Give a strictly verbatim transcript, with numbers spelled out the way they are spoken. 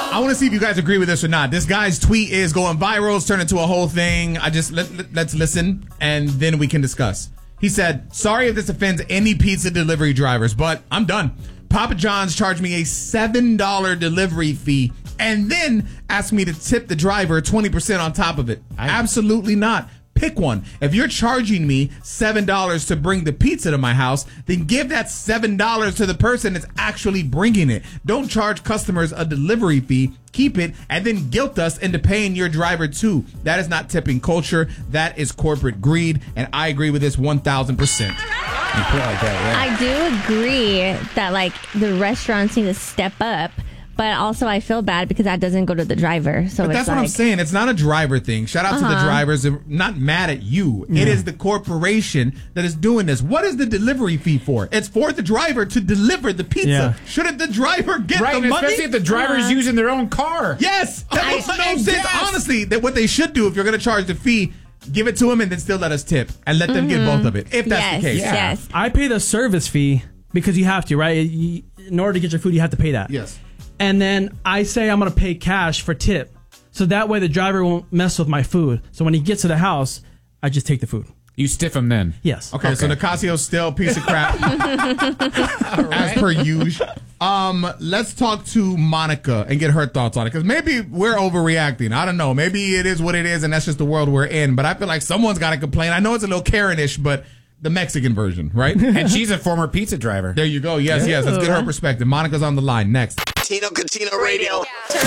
I want to see if you guys agree with this or not. This guy's tweet is going viral. It's turned into a whole thing. I just let, let, let's listen and then we can discuss. He said, sorry if this offends any pizza delivery drivers, but I'm done. Papa John's charged me a seven dollars delivery fee and then asked me to tip the driver twenty percent on top of it. I, Absolutely not. Pick one. If you're charging me seven dollars to bring the pizza to my house, then give that seven dollars to the person that's actually bringing it. Don't charge customers a delivery fee, keep it, and then guilt us into paying your driver too. That is not tipping culture. That is corporate greed, and I agree with this one thousand percent. You put it like that, yeah. I do agree that, like, the restaurants need to step up. But also, I feel bad because that doesn't go to the driver. So but it's that's like, what I'm saying. It's not a driver thing. Shout out uh-huh. to the drivers. They're not mad at you. Yeah. It is the corporation that is doing this. What is the delivery fee for? It's for the driver to deliver the pizza. Yeah. Shouldn't the driver get right, the money? Especially if the driver's uh-huh. using their own car. Yes. That I, makes no I, sense. yes. Honestly, that what they should do if you're going to charge the fee, give it to them and then still let us tip and let them mm-hmm. get both of it, if that's yes, the case. Yeah. Yes. I pay the service fee because you have to, right? You, in order to get your food, you have to pay that. Yes. And then I say I'm going to pay cash for tip. So that way the driver won't mess with my food. So when he gets to the house, I just take the food. You stiff him then? Yes. Okay, okay. So Nicasio's still a piece of crap. right. As per usual. Um, let's talk to Monica and get her thoughts on it. Because maybe we're overreacting. I don't know. Maybe it is what it is and that's just the world we're in. But I feel like someone's got to complain. I know it's a little Karen-ish, but the Mexican version, right? And she's a former pizza driver. There you go. Yes, yeah. yes. Let's get her perspective. Monica's on the line. Next. Tino Catino Radio.